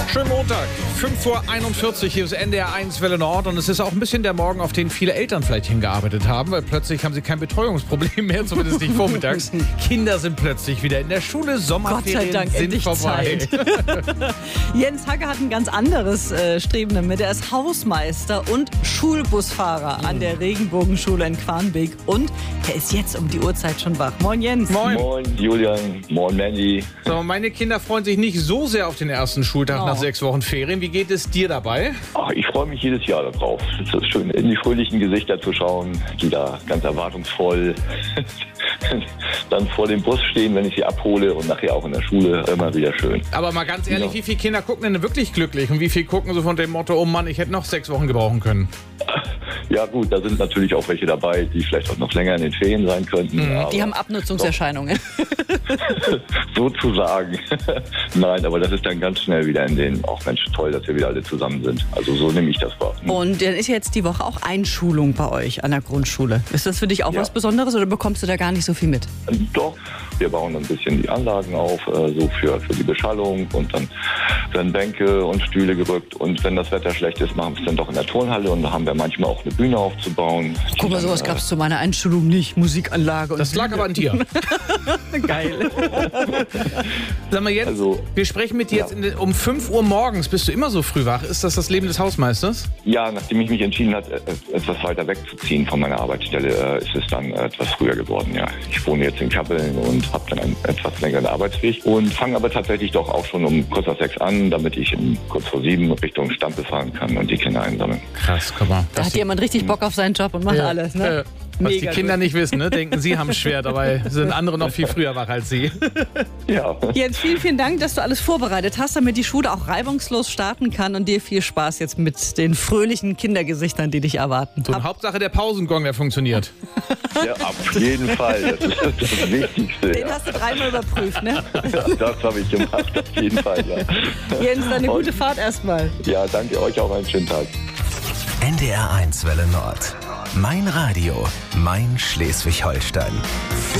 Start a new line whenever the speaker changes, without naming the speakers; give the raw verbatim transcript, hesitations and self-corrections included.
Schönen Montag, fünf Uhr einundvierzig, hier ist N D R eins Welle Nord und es ist auch ein bisschen der Morgen, auf den viele Eltern vielleicht hingearbeitet haben, weil plötzlich haben sie kein Betreuungsproblem mehr, zumindest nicht vormittags. Kinder sind plötzlich wieder in der Schule, Sommerferien
Gott sei Dank,
sind
endlich
vorbei.
Zeit. Jens Hacke hat ein ganz anderes äh, Streben damit. Er ist Hausmeister und Schulbusfahrer an der Regenbogenschule in Quarnbeek und er ist jetzt um die Uhrzeit schon wach. Moin Jens.
Moin.
Moin Julian, moin Mandy.
So, meine Kinder freuen sich nicht so sehr auf den ersten Schultag
Oh.
nach sechs Wochen Ferien. Wie geht es dir dabei?
Ach, ich freue mich jedes Jahr darauf. Es ist schön, in die fröhlichen Gesichter zu schauen, die da ganz erwartungsvoll dann vor dem Bus stehen, wenn ich sie abhole und nachher auch in der Schule. Immer wieder schön.
Aber mal ganz ehrlich,
Ja.
wie viele Kinder gucken denn wirklich glücklich und wie viele gucken so von dem Motto, oh Mann, ich hätte noch sechs Wochen gebrauchen können?
Ja gut, da sind natürlich auch welche dabei, die vielleicht auch noch länger in den Ferien sein könnten. aber
Die haben Abnutzungserscheinungen.
sozusagen. Nein, aber das ist dann ganz schnell wieder in den, auch Mensch, toll, dass wir wieder alle zusammen sind. Also so nehme ich das wahr.
Und dann ist jetzt die Woche auch Einschulung bei euch an der Grundschule. Ist das für dich auch
Ja.
was Besonderes oder bekommst du da gar nicht so viel mit?
Doch, wir bauen ein bisschen die Anlagen auf, äh, so für, für die Beschallung und dann werden Bänke und Stühle gerückt und wenn das Wetter schlecht ist, machen wir es dann doch in der Turnhalle und da haben wir manchmal auch eine Bühne aufzubauen.
Guck mal, sowas gab es zu meiner Einschulung nicht. Musikanlage und
Das lag aber an dir.
geil.
Sag mal jetzt,
Also,
wir sprechen mit dir
ja.
jetzt in den, um fünf Uhr morgens. Bist du immer so früh wach? Ist das das Leben des Hausmeisters?
Ja, nachdem ich mich entschieden habe, etwas weiter wegzuziehen von meiner Arbeitsstelle, äh, ist es dann etwas früher geworden, ja. Ich wohne jetzt in Kappeln und habe dann einen etwas längeren Arbeitsweg und fange aber tatsächlich doch auch schon um kurz nach sechs an, damit ich um kurz vor sieben Richtung Stampe fahren kann und die Kinder einsammeln.
Krass, guck mal.
Da hat jemand richtig Bock auf seinen Job und macht
Ja,
alles, ne?
äh, Was
Mega
die Kinder
gut.
nicht wissen, ne? Denken, sie haben es schwer, dabei sind andere noch viel früher wach als sie.
Ja.
Jens, vielen, vielen Dank, dass du alles vorbereitet hast, damit die Schule auch reibungslos starten kann und dir viel Spaß jetzt mit den fröhlichen Kindergesichtern, die dich erwarten.
Und Hauptsache der Pausengong, der funktioniert.
Ja, auf jeden Fall. Das ist das Wichtigste.
Den
Ja.
hast du dreimal überprüft, ne?
Das habe ich gemacht, auf jeden Fall, ja.
Jens, dann eine
Und-
gute Fahrt erstmal.
Ja, danke euch auch einen schönen Tag.
N D R eins Welle Nord. Mein Radio, mein Schleswig-Holstein.